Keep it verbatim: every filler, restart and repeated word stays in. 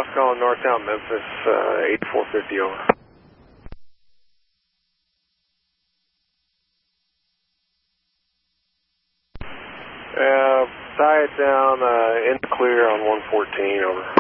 calling Northtown Memphis, uh, eighty-four fifty, over. Uh, tie it down uh, in the clear on one fourteen, over.